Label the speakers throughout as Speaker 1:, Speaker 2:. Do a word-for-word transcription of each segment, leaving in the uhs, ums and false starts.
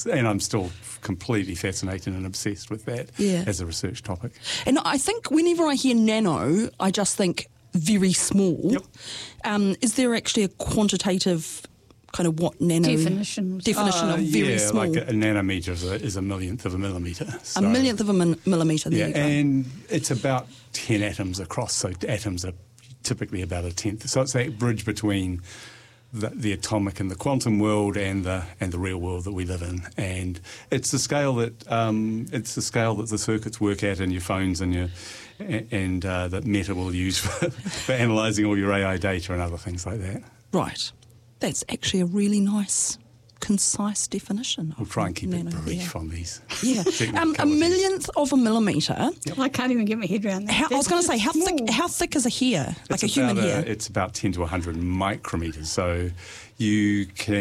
Speaker 1: and I'm still completely fascinated and obsessed with that
Speaker 2: Yeah.
Speaker 1: as a research topic.
Speaker 2: And I think whenever I hear nano, I just think very small.
Speaker 1: Yep.
Speaker 2: Um, is there actually a quantitative kind of what nano
Speaker 3: Definition.
Speaker 2: definition
Speaker 1: Uh,
Speaker 2: of very
Speaker 1: yeah,
Speaker 2: small?
Speaker 1: like a, a nanometer is a, is a millionth of a millimeter.
Speaker 2: A
Speaker 1: So,
Speaker 2: millionth of a min- millimetre. There
Speaker 1: Yeah,
Speaker 2: you go.
Speaker 1: and it's about ten atoms across, so atoms are typically about a tenth. So it's that bridge between the, the atomic and the quantum world and the and the real world that we live in. And it's the scale that um, it's the scale that the circuits work at in your phones and your and uh, that Meta will use for, for analysing all your A I data and other things like that.
Speaker 2: Right. That's actually a really nice, concise definition.
Speaker 1: We'll
Speaker 2: of
Speaker 1: try and keep it
Speaker 2: nano,
Speaker 1: brief
Speaker 2: yeah.
Speaker 1: on these.
Speaker 2: Yeah, um, a
Speaker 1: technicalities.
Speaker 2: millionth of a millimetre.
Speaker 3: I can't even get my head around that.
Speaker 2: How, I was
Speaker 3: That's
Speaker 2: going to say, how
Speaker 3: small.
Speaker 2: thick? How thick is a hair? Like
Speaker 1: It's
Speaker 2: a human
Speaker 1: about
Speaker 2: hair?
Speaker 1: It's about ten to one hundred micrometers. So you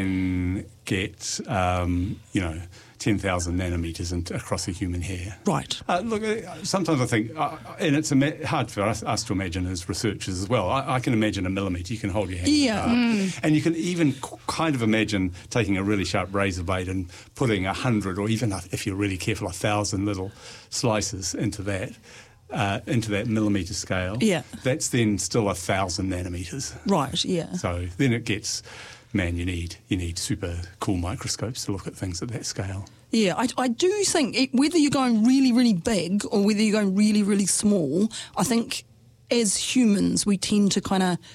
Speaker 1: can get, um, you know, ten thousand nanometers into, across a human hair.
Speaker 2: Right.
Speaker 1: Uh, look, uh, sometimes I think, uh, and it's ima- hard for us, us to imagine as researchers as well. I, I can imagine a millimetre. You can hold your hand
Speaker 2: Yeah.
Speaker 1: apart.
Speaker 3: Mm.
Speaker 1: And you can even c- kind of imagine taking a really sharp razor blade and putting a hundred, or even, a, if you're really careful, a thousand little slices into that. Uh, into that millimetre scale.
Speaker 2: Yeah.
Speaker 1: That's then still a thousand nanometres.
Speaker 2: Right, yeah.
Speaker 1: So then it gets, man, you need you need super cool microscopes to look at things at that scale.
Speaker 2: Yeah, I, I do think it, whether you're going really, really big or whether you're going really, really small, I think as humans we tend to kind of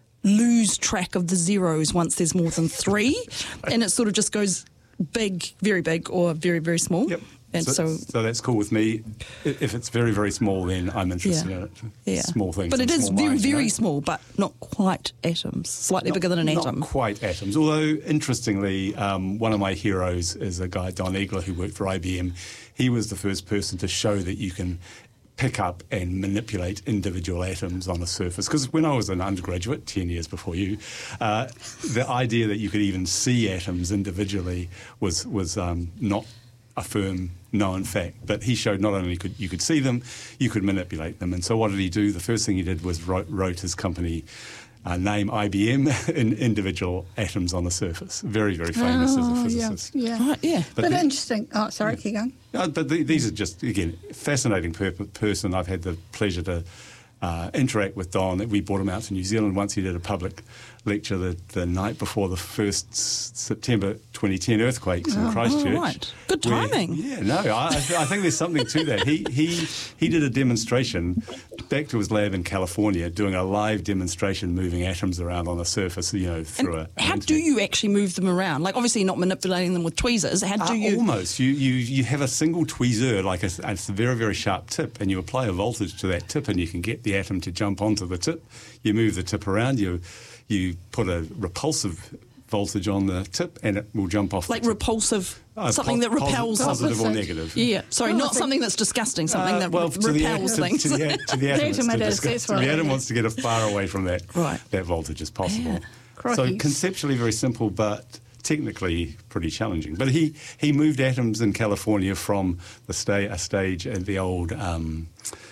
Speaker 2: lose track of the zeros once there's more than three, and it sort of just goes big, very big, or very, very small.
Speaker 1: Yep.
Speaker 2: And
Speaker 1: so,
Speaker 2: so,
Speaker 1: so that's cool with me. I- If it's very, very small, then I'm interested
Speaker 2: Yeah.
Speaker 1: in it.
Speaker 2: yeah,
Speaker 1: Small things.
Speaker 2: but
Speaker 1: and
Speaker 2: it is
Speaker 1: small
Speaker 2: very,
Speaker 1: minds, you
Speaker 2: very
Speaker 1: know?
Speaker 2: small, but not quite atoms. Slightly
Speaker 1: Not-
Speaker 2: bigger than an
Speaker 1: not
Speaker 2: atom.
Speaker 1: quite atoms. Although, interestingly, um, one of my heroes is a guy, Don Eagler, who worked for I B M. He was the first person to show that you can pick up and manipulate individual atoms on a surface. Because when I was an undergraduate, ten years before you, uh, the idea that you could even see atoms individually was, was um, not a firm known fact. But he showed not only could you could see them, you could manipulate them. And so what did he do? The first thing he did was wrote, wrote his company uh, name I B M in individual atoms on the surface. Very, very famous as a
Speaker 3: Oh,
Speaker 1: physicist.
Speaker 3: Yeah, yeah.
Speaker 2: Right, yeah.
Speaker 1: But
Speaker 3: But,
Speaker 1: the-
Speaker 3: interesting. Oh, sorry, keep going.
Speaker 1: Uh, but the, these are just, again, fascinating per- person. I've had the pleasure to uh, interact with Don. We brought him out to New Zealand once. He did a public lecture the, the night before the first s- September twenty ten earthquakes in Christchurch.
Speaker 2: oh, right. Good
Speaker 1: where-
Speaker 2: timing.
Speaker 1: yeah, no, I, I th- I think there's something to that. He, he, he did a demonstration back to his lab in California, doing a live demonstration moving atoms around on a surface, you know, through
Speaker 2: And
Speaker 1: a...
Speaker 2: how
Speaker 1: an
Speaker 2: do
Speaker 1: internet.
Speaker 2: you actually move them around? Like, obviously you're not manipulating them with tweezers. How do
Speaker 1: Uh,
Speaker 2: you...
Speaker 1: Almost. You, you you have a single tweezer, like a, it's a very, very sharp tip, and you apply a voltage to that tip and you can get the atom to jump onto the tip. You move the tip around, you you put a repulsive voltage on the tip and it will jump off
Speaker 2: Like
Speaker 1: the tip.
Speaker 2: repulsive,
Speaker 1: Uh,
Speaker 2: something
Speaker 1: po-
Speaker 2: that repels...
Speaker 1: posi- Positive or
Speaker 3: Opposite.
Speaker 1: negative.
Speaker 2: Yeah, sorry,
Speaker 3: Oh, I
Speaker 2: not
Speaker 3: think-
Speaker 2: something that's disgusting, something
Speaker 1: Uh,
Speaker 2: that
Speaker 1: well,
Speaker 2: re-
Speaker 1: to the,
Speaker 2: repels
Speaker 1: to,
Speaker 2: things.
Speaker 1: to the, a- to the atom, it's
Speaker 3: atom
Speaker 1: to
Speaker 3: it is,
Speaker 1: discuss-
Speaker 3: that's
Speaker 1: to the
Speaker 3: right.
Speaker 1: atom wants to get as far away from that,
Speaker 2: Right.
Speaker 1: that voltage as possible.
Speaker 2: Yeah.
Speaker 1: So
Speaker 3: Crikey.
Speaker 1: conceptually very simple, but technically pretty challenging. But he, he moved atoms in California from the sta- a stage at the old um,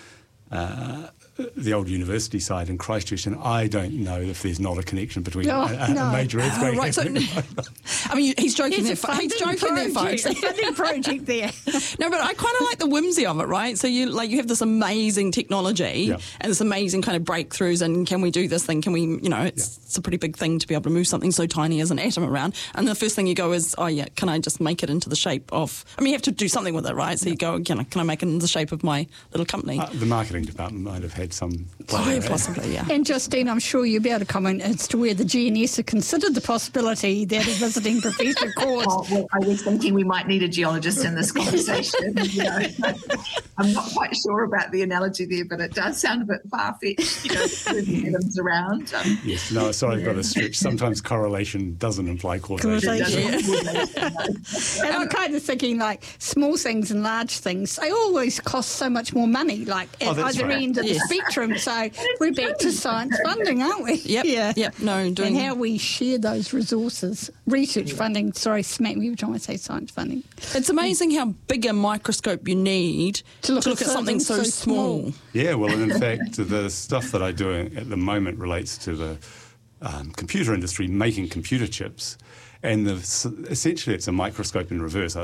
Speaker 1: uh, the old university site in Christchurch, and I don't know if there's not a connection between
Speaker 3: Oh,
Speaker 1: a, a
Speaker 3: no.
Speaker 1: major
Speaker 2: Oh,
Speaker 1: earthquake.
Speaker 2: right, so,
Speaker 1: happening.
Speaker 2: I mean, he's joking
Speaker 3: There's
Speaker 2: there.
Speaker 3: a
Speaker 2: fo- He's
Speaker 3: funding
Speaker 2: joking there,
Speaker 3: project,
Speaker 2: folks.
Speaker 3: a funding project there.
Speaker 2: No, but I kind of like the whimsy of it, right? So you like you have this amazing technology
Speaker 1: Yeah.
Speaker 2: and this amazing kind of breakthroughs, and can we do this thing? Can we, you know, it's, it's a pretty big thing to be able to move something so tiny as an atom around. And the first thing you go is, oh yeah, can I just make it into the shape of? I mean, you have to do something with it, right? So you go, you know, can I make it into the shape of my little company?
Speaker 1: Uh, the marketing department might have had some.
Speaker 2: oh,
Speaker 1: play
Speaker 2: yeah,
Speaker 1: in that.
Speaker 2: possibly, yeah.
Speaker 3: And Justine, I'm sure you'll be able to comment as to where the G N S have considered the possibility that a visiting professor caused.
Speaker 4: Oh, well, I was thinking we might need a geologist in this conversation. You know, I'm not quite sure about the analogy there, but it does sound a bit far-fetched, you know, moving atoms around. Um,
Speaker 1: Yes, no, sorry, I've got to stretch. Sometimes correlation doesn't imply causation.
Speaker 4: it
Speaker 3: Causation.
Speaker 4: doesn't-
Speaker 3: And I'm kind of thinking like small things and large things, they always cost so much more money, like
Speaker 1: Oh,
Speaker 3: at
Speaker 1: that's
Speaker 3: either
Speaker 1: right.
Speaker 3: end of the
Speaker 2: Yes.
Speaker 3: spectrum. So we're back to science funding, aren't we?
Speaker 2: Yep,
Speaker 3: Yeah.
Speaker 2: yep, no, doing...
Speaker 3: And how we share those resources. Research funding, sorry, smack me every time I say science funding.
Speaker 2: It's amazing how big a microscope you need
Speaker 3: To look at
Speaker 2: at something so,
Speaker 3: something so
Speaker 2: small.
Speaker 3: small.
Speaker 1: Yeah, well, and in fact, the stuff that I do at the moment relates to the um, computer industry making computer chips. And the, essentially, it's a microscope in reverse.